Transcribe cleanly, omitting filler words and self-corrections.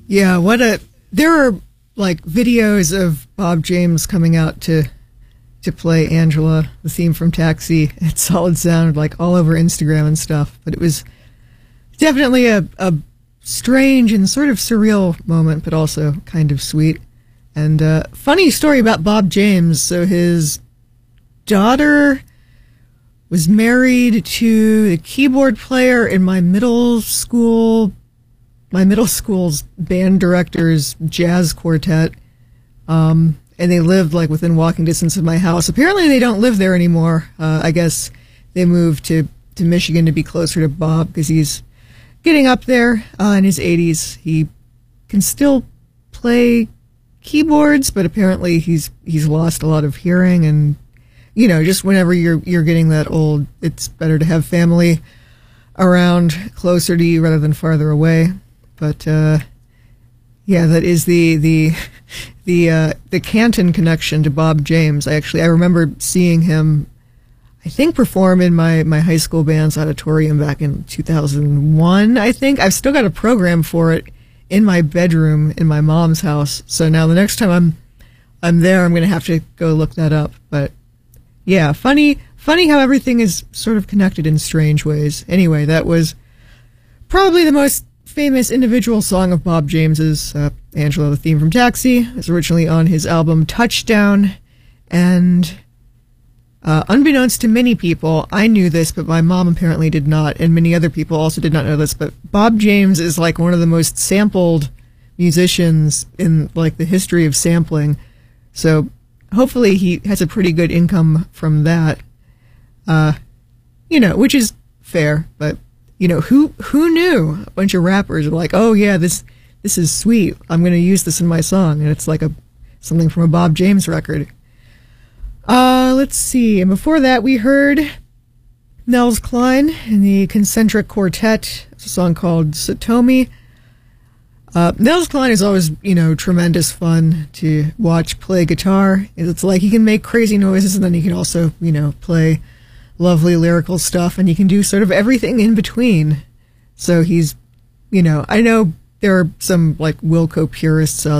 Yeah, there are like videos of Bob James coming out to play Angela, the theme from Taxi, at Solid Sound, like all over Instagram and stuff. But it was definitely a strange and sort of surreal moment, but also kind of sweet. And funny story about Bob James. So his daughter was married to the keyboard player in my middle school's band director's jazz quartet. And they lived like within walking distance of my house. Apparently they don't live there anymore. I guess they moved to Michigan to be closer to Bob because he's getting up there in his 80s. He can still play keyboards, but apparently he's lost a lot of hearing. And you know, just whenever you're getting that old, it's better to have family around closer to you rather than farther away. But yeah, that is the Canton connection to Bob James. I remember seeing him, I think, perform in my high school band's auditorium back in 2001, I think. I've still got a program for it in my bedroom in my mom's house. So now the next time I'm there, I'm going to have to go look that up. But yeah, funny how everything is sort of connected in strange ways. Anyway, that was probably the most famous individual song of Bob James's, Angela, the theme from Taxi. It was originally on his album Touchdown, and unbeknownst to many people, I knew this, but my mom apparently did not, and many other people also did not know this, but Bob James is like one of the most sampled musicians in like the history of sampling, so hopefully he has a pretty good income from that, you know, which is fair, but you know, who knew? A bunch of rappers are like, oh yeah, this is sweet. I'm going to use this in my song. And it's like something from a Bob James record. Let's see. And before that, we heard Nels Cline and the Concentric Quartet. It's a song called Satomi. Nels Cline is always, you know, tremendous fun to watch play guitar. It's like he can make crazy noises and then he can also, you know, play lovely lyrical stuff, and he can do sort of everything in between. So he's, you know, I know there are some like Wilco purists out